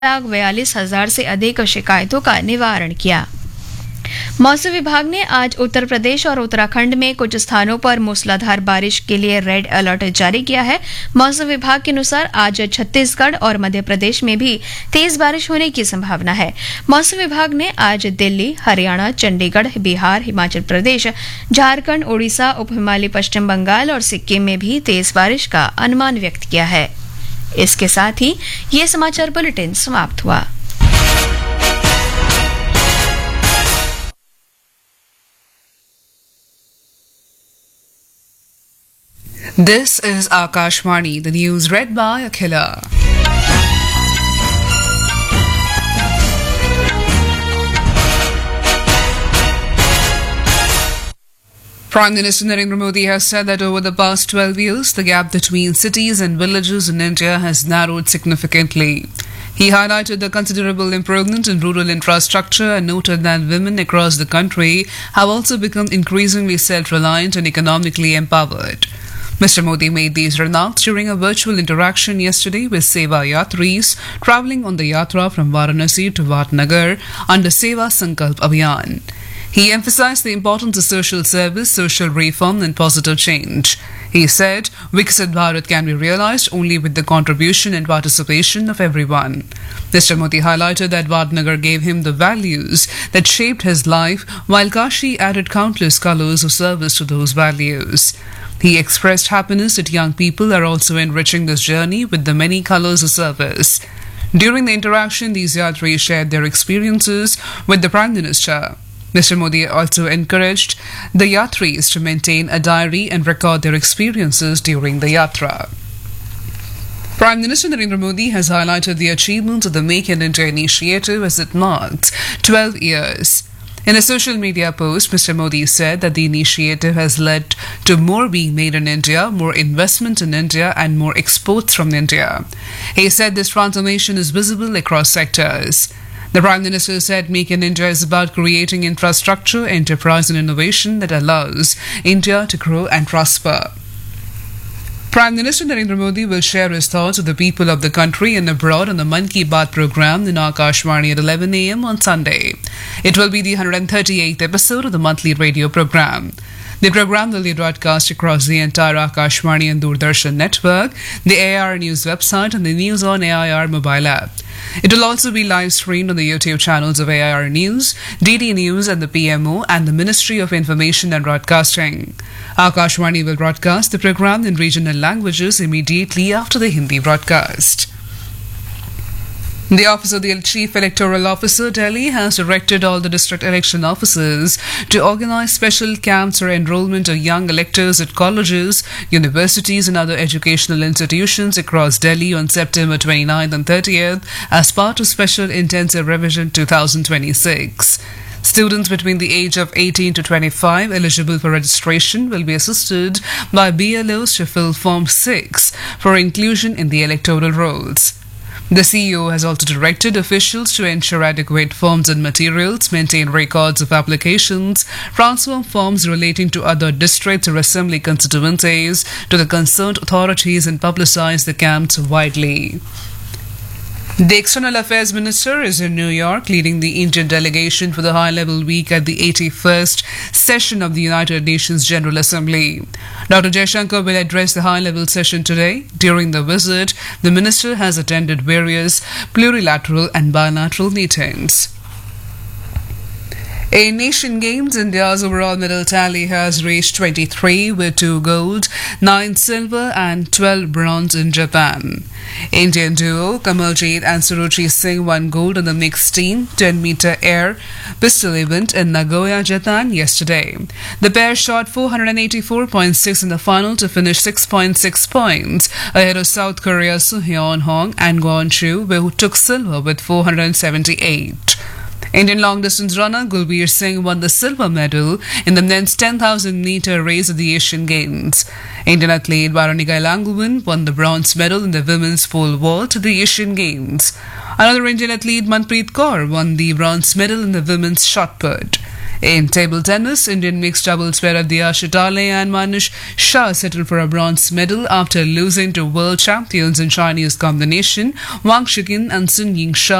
42,000 से अधिक शिकायतों का निवारण किया। मौसम विभाग ने आज उत्तर प्रदेश और उत्तराखंड में कुछ स्थानों पर मूसलाधार बारिश के लिए रेड अलर्ट जारी किया है। मौसम विभाग के अनुसार आज छत्तीसगढ़ और मध्य प्रदेश में भी तेज बारिश होने की संभावना है। मौसम विभाग ने आज दिल्ली, हरियाणा, चंडीगढ़, बिहार, हिमाचल प्रदेश, झारखंड, ओडिशा, उप हिमालय पश्चिम बंगाल और सिक्किम में भी तेज बारिश का अनुमान व्यक्त किया है। इसके साथ ही ये समाचार बुलेटिन समाप्त हुआ। This is Akashvani, the news read by Akhila. Prime Minister Narendra Modi has said that over the past 12 years, the gap between cities and villages in India has narrowed significantly. He highlighted the considerable improvement in rural infrastructure and noted that women across the country have also become increasingly self-reliant and economically empowered. Mr. Modi made these remarks during a virtual interaction yesterday with Seva Yatris travelling on the Yatra from Varanasi to Vatnagar under Seva Sankalp Abhiyan. He emphasized the importance of social service, social reform and positive change. He said, Viksit Bharat can be realized only with the contribution and participation of everyone. Mr. Modi highlighted that Vatnagar gave him the values that shaped his life, while Kashi added countless colors of service to those values. He expressed happiness that young people are also enriching this journey with the many colors of service. During the interaction, these yatris shared their experiences with the Prime Minister. Mr. Modi also encouraged the yatris to maintain a diary and record their experiences during the yatra. Prime Minister Narendra Modi has highlighted the achievements of the Make in India initiative as it marks 12 years. In a social media post, Mr. Modi said that the initiative has led to more being made in India, more investment in India, and more exports from India. He said this transformation is visible across sectors. The Prime Minister said Make in India is about creating infrastructure, enterprise, and innovation that allows India to grow and prosper. Prime Minister Narendra Modi will share his thoughts with the people of the country and abroad on the Mann Ki Baat program in Akashvani at 11 a.m. on Sunday. It will be the 138th episode of the monthly radio program. The program will be broadcast across the entire Akashvani and Doordarshan network, the AIR News website and the News on AIR mobile app. It will also be live streamed on the YouTube channels of AIR News, DD News and the PMO and the Ministry of Information and Broadcasting. Akashvani will broadcast the program in regional languages immediately after the Hindi broadcast. The Office of the Chief Electoral Officer, Delhi, has directed all the district election officers to organize special camps for enrollment of young electors at colleges, universities and other educational institutions across Delhi on September 29th and 30th as part of Special Intensive Revision 2026. Students between the age of 18 to 25 eligible for registration will be assisted by BLOs to fill Form 6 for inclusion in the electoral rolls. The CEO has also directed officials to ensure adequate forms and materials, maintain records of applications, transfer forms relating to other districts or assembly constituencies to the concerned authorities and publicize the camps widely. The External Affairs Minister is in New York leading the Indian delegation for the high-level week at the 81st session of the United Nations General Assembly. Dr. Jaishankar will address the high-level session today. During the visit, the minister has attended various plurilateral and bilateral meetings. In Asian Games, India's overall medal tally has reached 23 with 2 gold, 9 silver and 12 bronze in Japan. Indian duo Kamaljeet and Suruchi Singh won gold in the mixed team 10-meter air pistol event in Nagoya, Japan yesterday. The pair shot 484.6 in the final to finish 6.6 points ahead of South Korea's Soo-hyun Hong and Gwon Chu, who took silver with 478. Indian long-distance runner Gulbir Singh won the silver medal in the men's 10,000-meter race at the Asian Games. Indian athlete Bharaniga Elangovan won the bronze medal in the women's pole vault at the Asian Games. Another Indian athlete Manpreet Kaur won the bronze medal in the women's shot put. In table tennis, Indian mixed doubles pair of Diya Shitale and Manish Shah settled for a bronze medal after losing to world champions in Chinese combination Wang Shiqin and Sun Ying Shah